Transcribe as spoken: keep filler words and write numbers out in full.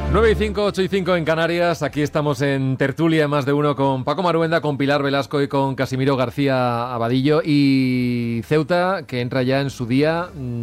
nueve y cinco, ocho y cinco en Canarias. Aquí estamos en tertulia más de uno con Paco Maruenda, con Pilar Velasco y con Casimiro García Abadillo. Y Ceuta, que entra ya en su día